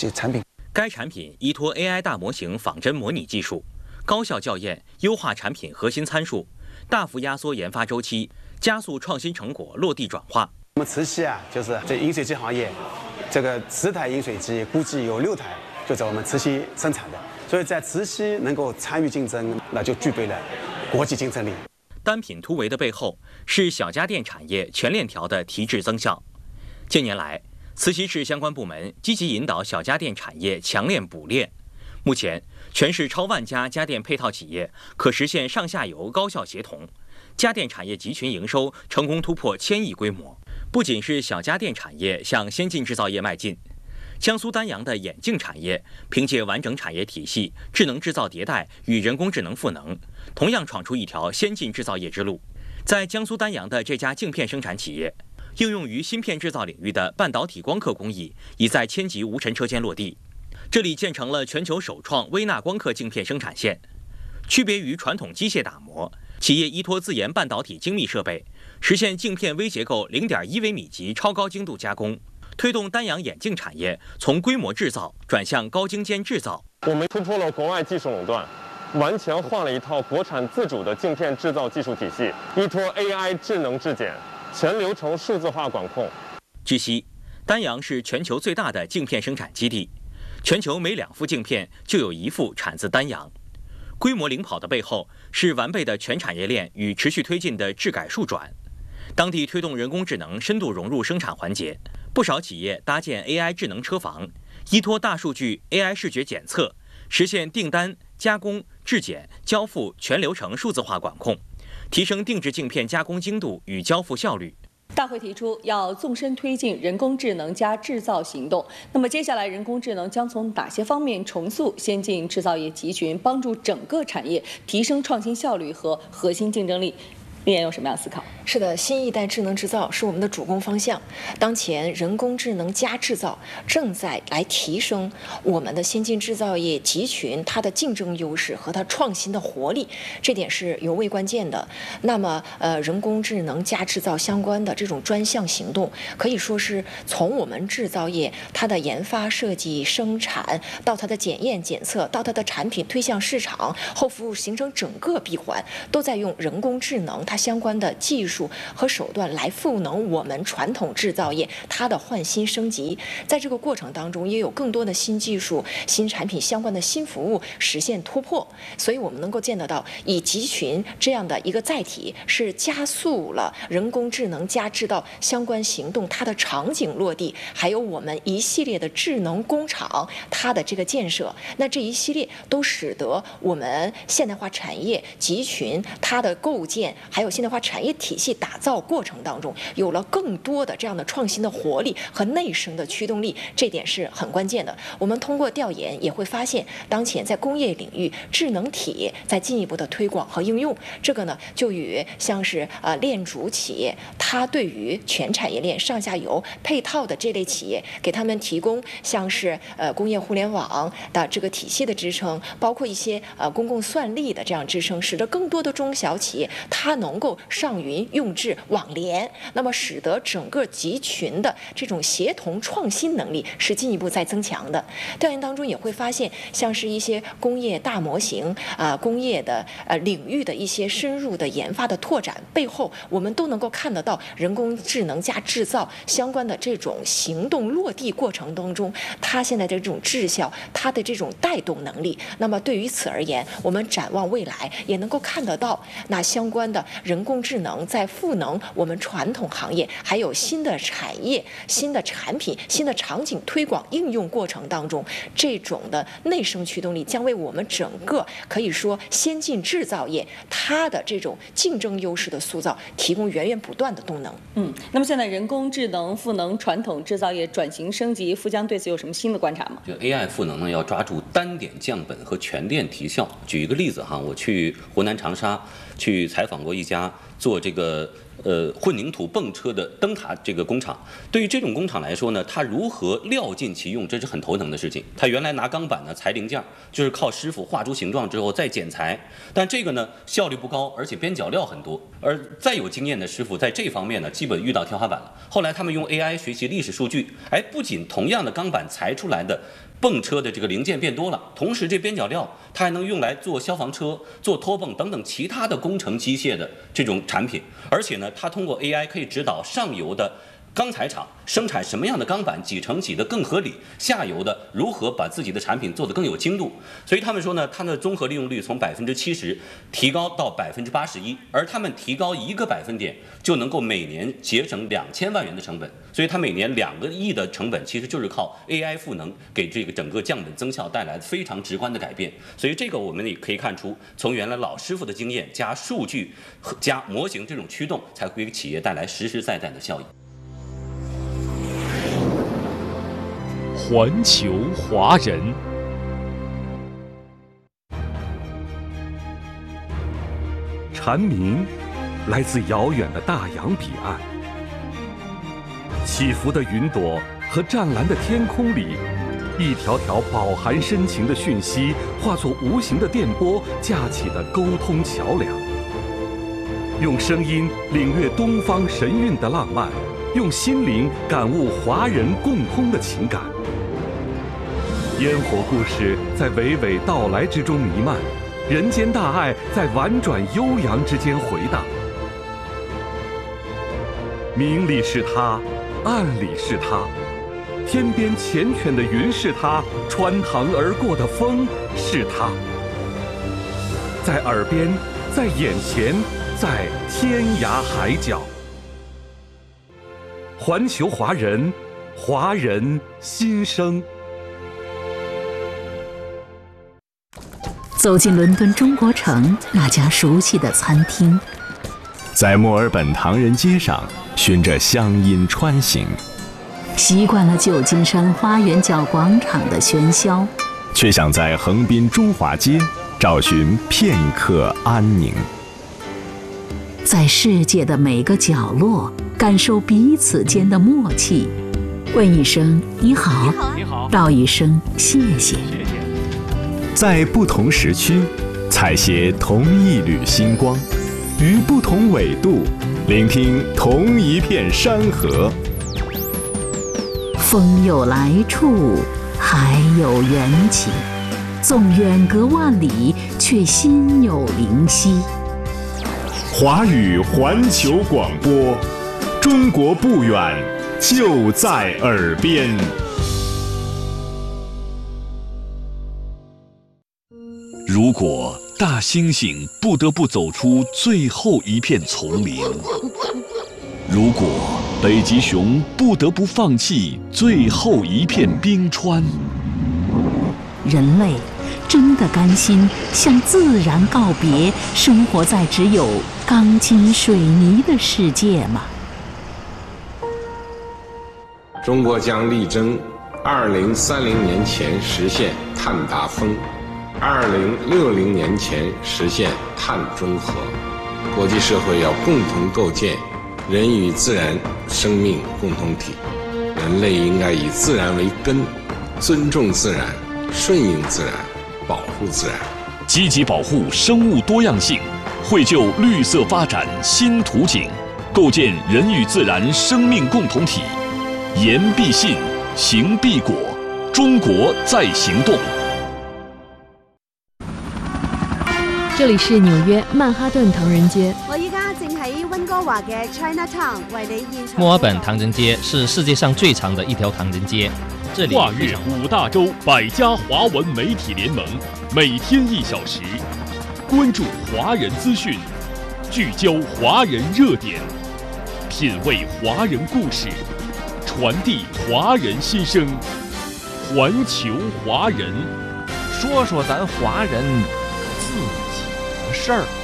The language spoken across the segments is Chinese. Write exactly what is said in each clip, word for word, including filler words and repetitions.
些产品。 该产品依托 A I 大模型仿真模拟技术，高效校验，优化产品核心参数，大幅压缩研发周期，加速创新成果落地转化。 我们慈溪啊，就是这饮水机行业，这个十台饮水机估计有六台就在我们慈溪生产的，所以在慈溪能够参与竞争，那就具备了国际竞争力。 单品突围的背后是小家电产业全链条的提质增效。近年来，慈溪市相关部门积极引导小家电产业强链补链。目前，全市超万家家电配套企业可实现上下游高效协同，家电产业集群营收成功突破千亿规模。不仅是小家电产业向先进制造业迈进，江苏丹阳的眼镜产业凭借完整产业体系、智能制造迭代与人工智能赋能，同样闯出一条先进制造业之路。在江苏丹阳的这家镜片生产企业，应用于芯片制造领域的半导体光刻工艺已在千级无尘车间落地。这里建成了全球首创微纳光刻镜片生产线。区别于传统机械打磨，企业依托自研半导体精密设备，实现镜片微结构 零点一微米级超高精度加工，推动丹阳眼镜产业从规模制造转向高精尖制造。 我们突破了国外技术垄断，完全换了一套国产自主的镜片制造技术体系，依托 A I 智能质检，全流程数字化管控。 据悉，丹阳是全球最大的镜片生产基地，全球每两副镜片就有一副产自丹阳。规模领跑的背后是完备的全产业链与持续推进的质改数转。当地推动人工智能深度融入生产环节，不少企业搭建 A I 智能车房，依托大数据 A I 视觉检测，实现订单、加工、质检、交付全流程数字化管控，提升定制镜片加工精度与交付效率。 大会提出要纵深推进人工智能加制造行动。那么接下来，人工智能将从哪些方面重塑先进制造业集群，帮助整个产业提升创新效率和核心竞争力？丽妍有什么样的思考？ 是的，新一代智能制造是我们的主攻方向。当前人工智能加制造正在来提升我们的先进制造业集群它的竞争优势和它创新的活力，这点是尤为关键的。那么，呃，人工智能加制造相关的这种专项行动，可以说是从我们制造业它的研发、设计、生产到它的检验检测，到它的产品推向市场后服务，形成整个闭环，都在用人工智能它相关的技术和手段来赋能我们传统制造业它的换新升级。在这个过程当中，也有更多的新技术、新产品相关的新服务实现突破。所以我们能够见得到，以集群这样的一个载体，是加速了人工智能加制造相关行动它的场景落地，还有我们一系列的智能工厂它的这个建设。那这一系列都使得我们现代化产业集群它的构建，还有现代化产业体系打造过程当中，有了更多的这样的创新的活力和内生的驱动力，这点是很关键的。我们通过调研也会发现，当前在工业领域，智能体在进一步的推广和应用，这个呢，就与像是呃链主企业，它对于全产业链上下游配套的这类企业，给他们提供像是呃工业互联网的这个体系的支撑，包括一些呃公共算力的这样支撑，使得更多的中小企业它能够上云用智网联，那么使得整个集群的这种协同创新能力是进一步在增强的。调研当中也会发现，像是一些工业大模型啊、呃、工业的呃领域的一些深入的研发的拓展背后，我们都能够看得到人工智能加制造相关的这种行动落地过程当中，它现在的这种质效，它的这种带动能力。那么对于此而言，我们展望未来，也能够看得到那相关的人工智能在赋能我们传统行业，还有新的产业、新的产品、新的场景推广应用过程当中，这种的内生驱动力将为我们整个可以说先进制造业它的这种竞争优势的塑造提供源源不断的动能。 嗯，那么现在人工智能赋能传统制造业转型升级，富江对此有什么新的观察吗？ 就 A I 赋能呢，要抓住单点降本和全店提效。举一个例子哈，我去湖南长沙去采访过一家做这个呃混凝土泵车的灯塔这个工厂。对于这种工厂来说呢，它如何料尽其用，这是很头疼的事情。它原来拿钢板呢裁零件，就是靠师傅画出形状之后再剪裁，但这个呢效率不高，而且边角料很多。而再有经验的师傅在这方面呢，基本遇到天花板了。后来他们用 A I 学习历史数据，哎，不仅同样的钢板裁出来的泵车的这个零件变多了，同时这边角料它还能用来做消防车、做拖泵等等其他的工程机械的这种产品。而且呢，它通过 A I 可以指导上游的钢材厂生产什么样的钢板几乘几的更合理，下游的如何把自己的产品做得更有精度。所以他们说呢，它的综合利用率从百分之七十提高到百分之八十一，而他们提高一个百分点就能够每年节省两千万元的成本。所以它每年两个亿的成本其实就是靠 A I 赋能给这个整个降本增效带来非常直观的改变。所以这个我们也可以看出，从原来老师傅的经验加数据加模型这种驱动，才会给企业带来实实在在的效益。 环球华人，蝉鸣来自遥远的大洋彼岸，起伏的云朵和湛蓝的天空里，一条条饱含深情的讯息化作无形的电波架起的沟通桥梁，用声音领略东方神韵的浪漫，用心灵感悟华人共通的情感。烟火故事在娓娓道来之中弥漫，人间大爱在婉转悠扬之间回荡。明里是他，暗里是他，天边缱绻的云是他，穿堂而过的风是他，在耳边，在眼前，在天涯海角。环球华人，华人心声。 走进伦敦中国城那家熟悉的餐厅， 在墨尔本唐人街上循着乡音穿行， 习惯了旧金山花园角广场的喧嚣， 却想在横滨中华街找寻片刻安宁。 在世界的每个角落感受彼此间的默契，问一声你好，你好，道一声谢谢。 在不同时区采撷同一缕星光，于不同纬度聆听同一片山河。 风有来处，海有缘起，纵远隔万里，却心有灵犀。 华语环球广播，中国不远，就在耳边。 如果大猩猩不得不走出最后一片丛林，如果北极熊不得不放弃最后一片冰川， 人类真的甘心向自然告别，生活在只有钢筋水泥的世界吗？ 中国将力争二零三零年前实现碳达峰，二零六零年前实现碳中和。国际社会要共同构建人与自然生命共同体，人类应该以自然为根，尊重自然，顺应自然，保护自然， 积极保护生物多样性，绘就绿色发展新图景，构建人与自然生命共同体。言必信，行必果，中国在行动。 这里是纽约曼哈顿唐人街。 我依家正喺温哥華嘅 Chinatown 為你現場。 墨爾本唐人街是世界上最長的一條唐人街，這裡跨越五大洲百家華文媒體聯盟，每天一小時，關注華人資訊，聚焦華人熱點，品味華人故事，傳遞華人心聲，環球華人， 說說咱華人自己的事兒。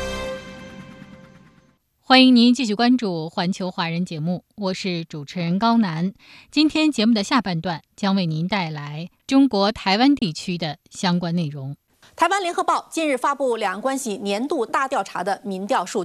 歡迎您繼續關注環球華人節目，我是主持人高楠。今天節目的下半段將為您帶來中國台灣地區的相關內容。 台灣聯合報近日發布兩岸關係年度大調查的民調數據，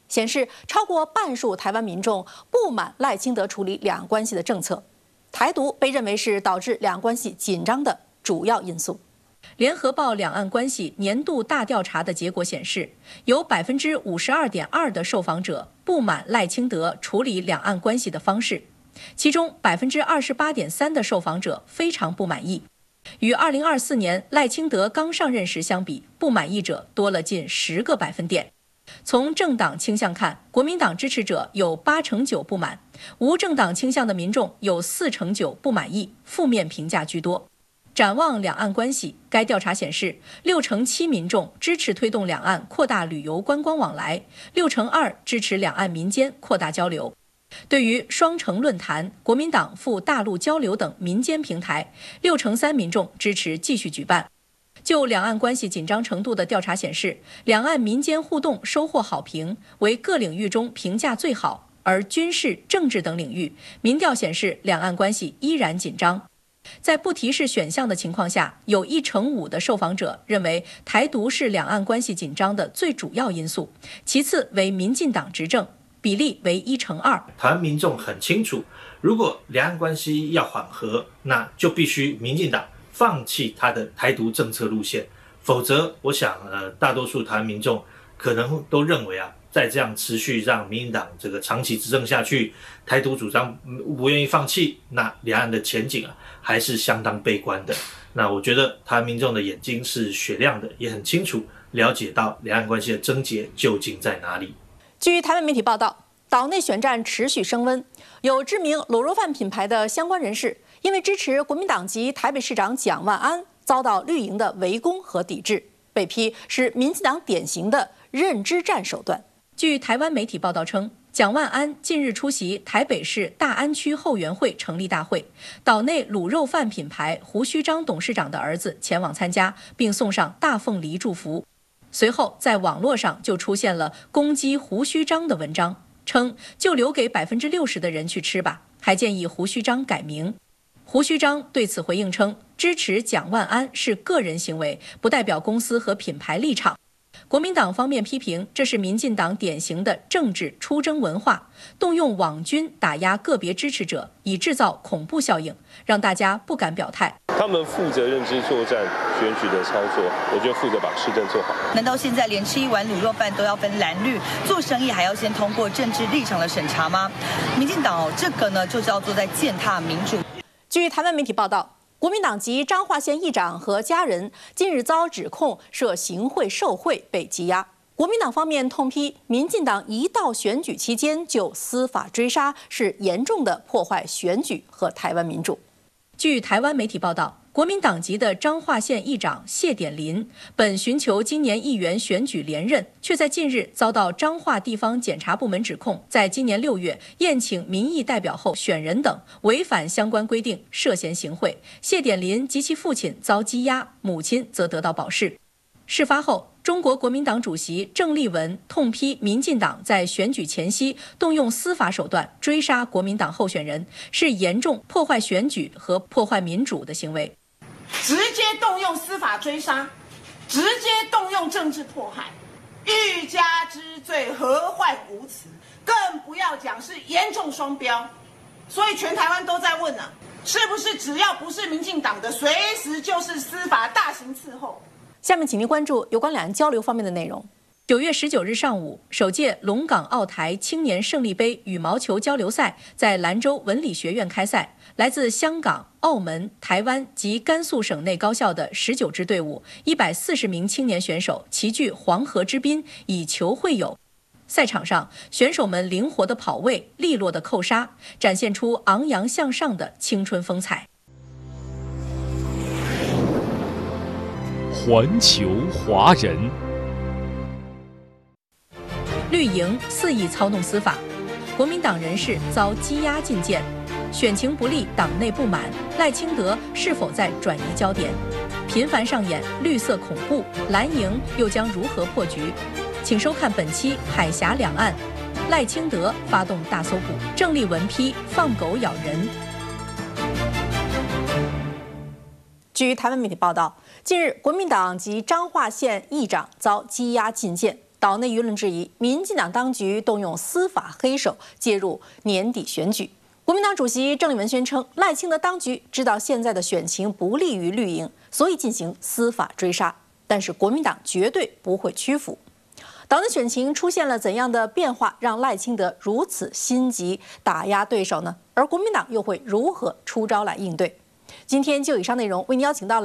显示超过半数台湾民众不满赖清德处理两岸关系的政策，台独被认为是导致两岸关系紧张的主要因素。联合报两岸关系年度大调查的结果显示，有百分之五十二点二的受访者不满赖清德处理两岸关系的方式，其中百分之二十八点三的受访者非常不满意。与二零二四年赖清德刚上任时相比，不满意者多了近十个百分点。从政党倾向看，国民党支持者有八成九不满，无政党倾向的民众有四成九不满意，负面评价居多。展望两岸关系，该调查显示，六成七民众支持推动两岸扩大旅游观光往来，六成二支持两岸民间扩大交流。对于双城论坛、国民党赴大陆交流等民间平台，六成三民众支持继续举办。就两岸关系紧张程度的调查显示，两岸民间互动收获好评，为各领域中评价最好，而军事、政治等领域，民调显示两岸关系依然紧张。在不提示选项的情况下，有一成五的受访者认为台独是两岸关系紧张的最主要因素，其次为民进党执政，比例为一成二。 台湾民众很清楚，如果两岸关系要缓和，那就必须民进党放弃他的台独政策路线，否则，我想，呃，大多数台湾民众可能都认为啊，再这样持续让民进党这个长期执政下去，台独主张不愿意放弃，那两岸的前景啊，还是相当悲观的。那我觉得台湾民众的眼睛是雪亮的，也很清楚了解到两岸关系的症结究竟在哪里。 据台湾媒体报道，岛内选战持续升温，有知名卤肉饭品牌的相关人士因为支持国民党籍台北市长蒋万安，遭到绿营的围攻和抵制，被批是民进党典型的认知战手段。据台湾媒体报道称，蒋万安近日出席台北市大安区后援会成立大会，岛内卤肉饭品牌胡须章董事长的儿子前往参加，并送上大凤梨祝福。随后在网络上就出现了攻击胡须章的文章，称就留给百分之六十的人去吃吧，还建议胡须章改名。胡须章对此回应称，支持蒋万安是个人行为，不代表公司和品牌立场。国民党方面批评这是民进党典型的政治出征文化，动用网军打压个别支持者，以制造恐怖效应，让大家不敢表态。 他们负责认知作战、选举的操作，我就负责把市政做好。 难道现在连吃一碗卤肉饭都要分蓝绿，做生意还要先通过政治立场的审查吗？民进党哦，这个呢就叫做在践踏民主。 据台湾媒体报道，国民党籍彰化县议长和家人近日遭指控涉行贿受贿被羁押。国民党方面痛批，民进党一到选举期间就司法追杀，是严重的破坏选举和台湾民主。据台湾媒体报道，国民党籍的彰化县议长谢典林本寻求今年议员选举连任，却在近日遭到彰化地方检察部门指控，在今年六月宴请民意代表后选人等违反相关规定，涉嫌行贿。谢典林及其父亲遭羁押，母亲则得到保释。事发后，中国国民党主席郑丽文痛批民进党在选举前夕动用司法手段追杀国民党候选人，是严重破坏选举和破坏民主的行为。 直接动用司法追杀，直接动用政治迫害，欲加之罪，何患无辞？更不要讲是严重双标。所以全台湾都在问啊，是不是只要不是民进党的，随时就是司法大刑伺候？ 下面请您关注有关两岸交流方面的内容。九月十九日上午，首届龙港澳台青年胜利杯羽毛球交流赛在兰州文理学院开赛。来自香港、澳门、台湾及甘肃省内高校的十九支队伍，一百四十名青年选手齐聚黄河之滨，以球会友。赛场上，选手们灵活的跑位、利落的扣杀，展现出昂扬向上的青春风采。 环球华人， 绿营肆意操弄司法，国民党人士遭羁押禁见，选情不利，党内不满，赖清德是否在转移焦点？频繁上演绿色恐怖，蓝营又将如何破局？请收看本期《海峡两岸》，赖清德发动大搜捕，郑丽文批放狗咬人。据台湾媒体报道，近日国民党籍彰化县议长遭羁押禁见， 岛内舆论质疑民进党当局动用司法黑手介入年底选举。国民党主席郑丽文宣称，赖清德当局知道现在的选情不利于绿营，所以进行司法追杀。但是国民党绝对不会屈服。岛内选情出现了怎样的变化，让赖清德如此心急打压对手呢？而国民党又会如何出招来应对？今天就以上内容为您邀请到了